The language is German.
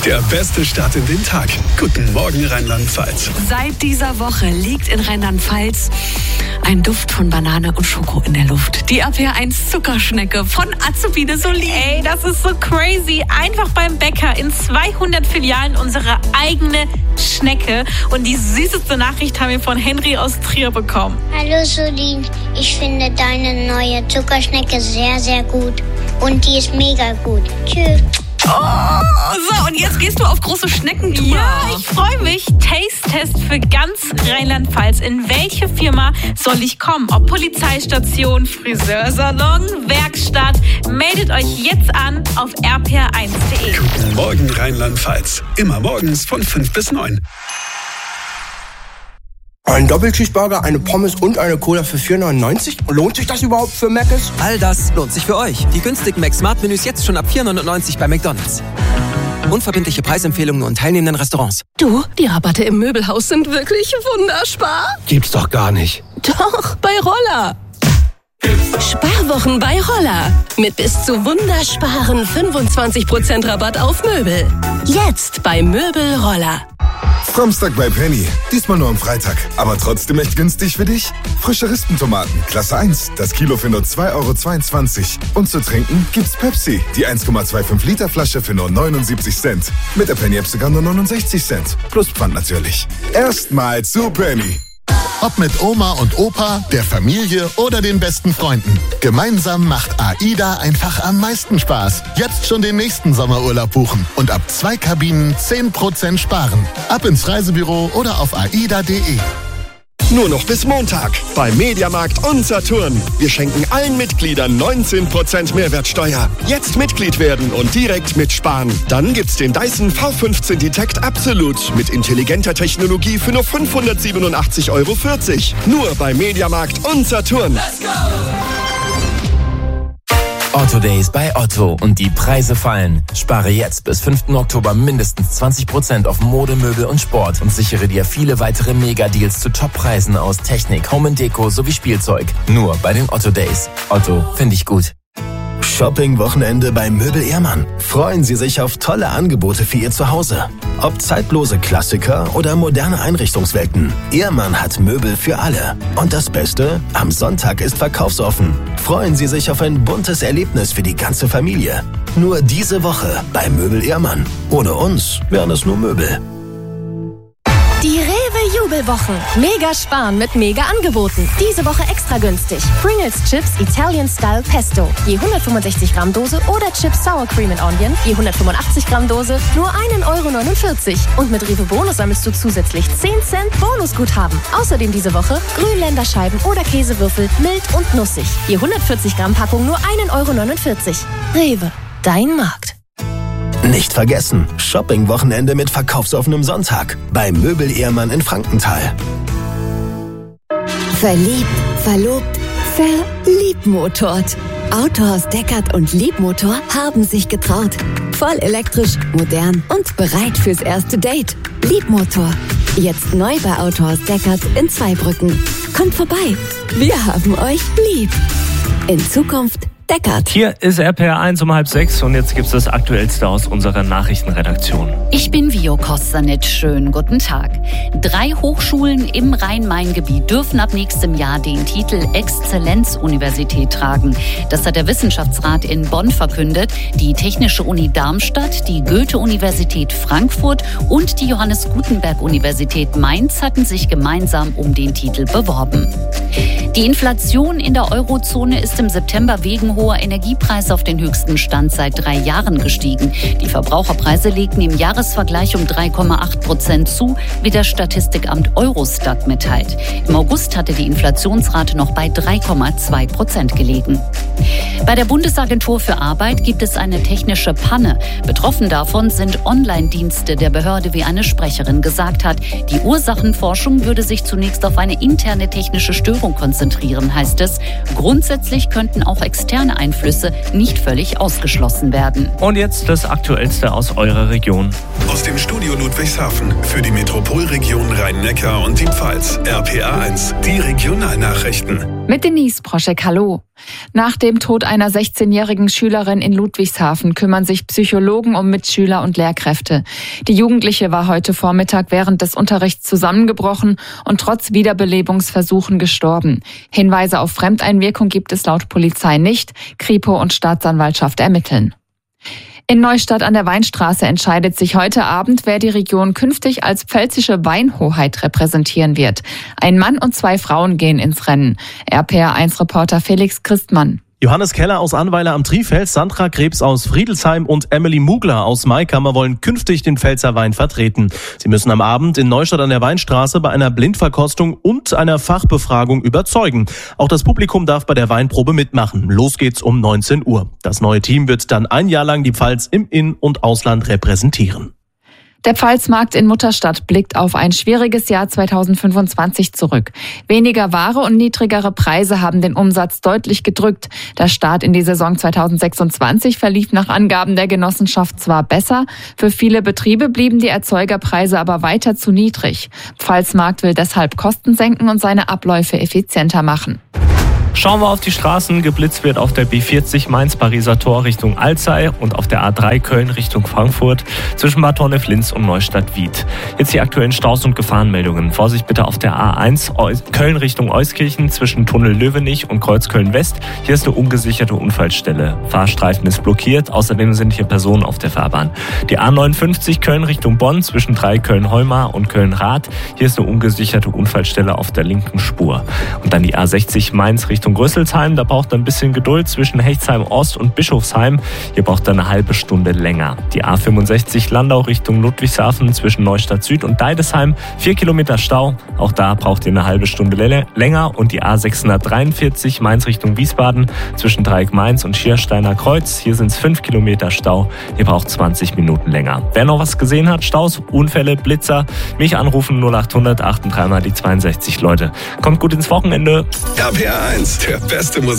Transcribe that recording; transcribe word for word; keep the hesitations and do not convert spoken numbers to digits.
Der beste Start in den Tag. Guten Morgen, Rheinland-Pfalz. Seit dieser Woche liegt in Rheinland-Pfalz ein Duft von Banane und Schoko in der Luft. Die R P R eins Zuckerschnecke von Azubine Solin. Ey, das ist so crazy. Einfach beim Bäcker in zweihundert Filialen unsere eigene Schnecke. Und die süßeste Nachricht haben wir von Henry aus Trier bekommen. Hallo Solin, ich finde deine neue Zuckerschnecke sehr, sehr gut. Und die ist mega gut. Tschüss. Oh, so, und jetzt gehst du auf große Schneckentour. Ja, ich freue mich. Taste-Test für ganz Rheinland-Pfalz. In welche Firma soll ich kommen? Ob Polizeistation, Friseursalon, Werkstatt? Meldet euch jetzt an auf r p r eins punkt d e. Guten Morgen, Rheinland-Pfalz. Immer morgens von fünf bis neun. Ein Doppelcheeseburger, eine Pommes und eine Cola für vier neunundneunzig? Lohnt sich das überhaupt für Mc's? All das lohnt sich für euch. Die günstigen Mac-Smart-Menüs jetzt schon ab vier neunundneunzig bei McDonald's. Unverbindliche Preisempfehlungen und teilnehmenden Restaurants. Du, die Rabatte im Möbelhaus sind wirklich wunderspar. Gibt's doch gar nicht. Doch, bei Roller. Sparwochen bei Roller. Mit bis zu wundersparen fünfundzwanzig Prozent Rabatt auf Möbel. Jetzt bei Möbel Roller. Samstag bei Penny. Diesmal nur am Freitag. Aber trotzdem echt günstig für dich. Frische Rispentomaten, Klasse eins. Das Kilo für nur zwei Euro zweiundzwanzig. Und zu trinken gibt's Pepsi. Die eins Komma fünfundzwanzig Liter Flasche für nur neunundsiebzig Cent. Mit der Penny-App sogar nur neunundsechzig Cent. Plus Pfand natürlich. Erstmal zu Penny. Ob mit Oma und Opa, der Familie oder den besten Freunden. Gemeinsam macht AIDA einfach am meisten Spaß. Jetzt schon den nächsten Sommerurlaub buchen und ab zwei Kabinen zehn Prozent sparen. Ab ins Reisebüro oder auf aida punkt de. Nur noch bis Montag bei Mediamarkt und Saturn. Wir schenken allen Mitgliedern neunzehn Prozent Mehrwertsteuer. Jetzt Mitglied werden und direkt mitsparen. Dann gibt's den Dyson V fünfzehn Detect Absolute mit intelligenter Technologie für nur fünfhundertsiebenundachtzig Euro vierzig. Nur bei Mediamarkt und Saturn. Let's go! Otto Days bei Otto und die Preise fallen. Spare jetzt bis fünften Oktober mindestens zwanzig Prozent auf Mode, Möbel und Sport und sichere dir viele weitere Mega-Deals zu Top-Preisen aus Technik, Home and Deko sowie Spielzeug. Nur bei den Otto Days. Otto, finde ich gut. Shopping-Wochenende bei Möbel Ehrmann. Freuen Sie sich auf tolle Angebote für Ihr Zuhause. Ob zeitlose Klassiker oder moderne Einrichtungswelten. Ehrmann hat Möbel für alle. Und das Beste? Am Sonntag ist verkaufsoffen. Freuen Sie sich auf ein buntes Erlebnis für die ganze Familie. Nur diese Woche bei Möbel Ehrmann. Ohne uns wären es nur Möbel. Die Rewe-Jubelwochen. Mega sparen mit Mega-Angeboten. Diese Woche extra günstig. Pringles Chips Italian Style Pesto. Je hundertfünfundsechzig Gramm Dose oder Chips Sour Cream and Onion. Je hundertfünfundachtzig Gramm Dose. Nur ein Euro neunundvierzig. Und mit Rewe Bonus sammelst du zusätzlich zehn Cent Bonusguthaben. Außerdem diese Woche Grünländerscheiben oder Käsewürfel mild und nussig. Je hundertvierzig Gramm Packung nur ein Euro neunundvierzig. Rewe, dein Markt. Nicht vergessen, Shopping-Wochenende mit verkaufsoffenem Sonntag bei Möbel Ehrmann in Frankenthal. Verliebt, verlobt, verliebmotort. Autohaus Deckert und Liebmotor haben sich getraut. Voll elektrisch, modern und bereit fürs erste Date. Liebmotor. Jetzt neu bei Autohaus Deckert in Zweibrücken. Kommt vorbei. Wir haben euch lieb. In Zukunft Deckert. Hier ist R P R eins um halb sechs und jetzt gibt es das Aktuellste aus unserer Nachrichtenredaktion. Ich bin Vio Kostanic. Schönen guten Tag. Drei Hochschulen im Rhein-Main-Gebiet dürfen ab nächstem Jahr den Titel Exzellenzuniversität tragen. Das hat der Wissenschaftsrat in Bonn verkündet. Die Technische Uni Darmstadt, die Goethe-Universität Frankfurt und die Johannes Gutenberg-Universität Mainz hatten sich gemeinsam um den Titel beworben. Die Inflation in der Eurozone ist im September wegen hoher Energiepreise auf den höchsten Stand seit drei Jahren gestiegen. Die Verbraucherpreise legten im Jahresvergleich um drei Komma acht Prozent zu, wie das Statistikamt Eurostat mitteilt. Im August hatte die Inflationsrate noch bei drei Komma zwei Prozent gelegen. Bei der Bundesagentur für Arbeit gibt es eine technische Panne. Betroffen davon sind Online-Dienste der Behörde, wie eine Sprecherin gesagt hat. Die Ursachenforschung würde sich zunächst auf eine interne technische Störung konzentrieren, heißt es. Grundsätzlich könnten auch externe Einflüsse nicht völlig ausgeschlossen werden. Und jetzt das Aktuellste aus eurer Region. Aus dem Studio Ludwigshafen für die Metropolregion Rhein-Neckar und die Pfalz. R P R eins, die Regionalnachrichten. Mit Denise Proschek, hallo. Nach dem Tod einer sechzehnjährigen Schülerin in Ludwigshafen kümmern sich Psychologen um Mitschüler und Lehrkräfte. Die Jugendliche war heute Vormittag während des Unterrichts zusammengebrochen und trotz Wiederbelebungsversuchen gestorben. Hinweise auf Fremdeinwirkung gibt es laut Polizei nicht. Kripo und Staatsanwaltschaft ermitteln. In Neustadt an der Weinstraße entscheidet sich heute Abend, wer die Region künftig als pfälzische Weinhoheit repräsentieren wird. Ein Mann und zwei Frauen gehen ins Rennen. R P R eins Reporter Felix Christmann. Johannes Keller aus Annweiler am Trifels, Sandra Krebs aus Friedelsheim und Emily Mugler aus Maikammer wollen künftig den Pfälzer Wein vertreten. Sie müssen am Abend in Neustadt an der Weinstraße bei einer Blindverkostung und einer Fachbefragung überzeugen. Auch das Publikum darf bei der Weinprobe mitmachen. Los geht's um neunzehn Uhr. Das neue Team wird dann ein Jahr lang die Pfalz im In- und Ausland repräsentieren. Der Pfalzmarkt in Mutterstadt blickt auf ein schwieriges Jahr zweitausendfünfundzwanzig zurück. Weniger Ware und niedrigere Preise haben den Umsatz deutlich gedrückt. Der Start in die Saison zweitausendsechsundzwanzig verlief nach Angaben der Genossenschaft zwar besser, für viele Betriebe blieben die Erzeugerpreise aber weiter zu niedrig. Pfalzmarkt will deshalb Kosten senken und seine Abläufe effizienter machen. Schauen wir auf die Straßen. Geblitzt wird auf der B vierzig Mainz-Pariser Tor Richtung Alzey und auf der A drei Köln Richtung Frankfurt zwischen Bad Honnef-Linz und Neustadt-Wied. Jetzt die aktuellen Staus und Gefahrenmeldungen. Vorsicht bitte auf der A eins Köln Richtung Euskirchen zwischen Tunnel Löwenich und Kreuz Köln-West. Hier ist eine ungesicherte Unfallstelle. Fahrstreifen ist blockiert. Außerdem sind hier Personen auf der Fahrbahn. Die A neunundfünfzig Köln Richtung Bonn zwischen drei Köln-Heumar und Köln-Rath. Hier ist eine ungesicherte Unfallstelle auf der linken Spur. Und dann die A sechzig Mainz Richtung Rüsselsheim, da braucht er ein bisschen Geduld zwischen Hechtsheim Ost und Bischofsheim. Hier braucht er eine halbe Stunde länger. Die A fünfundsechzig Landau Richtung Ludwigshafen zwischen Neustadt Süd und Deidesheim, vier Kilometer Stau. Auch da braucht ihr eine halbe Stunde länger. Und die A sechshundertdreiundvierzig Mainz Richtung Wiesbaden zwischen Dreieck Mainz und Schiersteiner Kreuz. Hier sind es fünf Kilometer Stau. Ihr braucht zwanzig Minuten länger. Wer noch was gesehen hat, Staus, Unfälle, Blitzer, mich anrufen null achthundert achtunddreißig mal die zweiundsechzig, Leute. Kommt gut ins Wochenende. R P R eins, der beste Musik.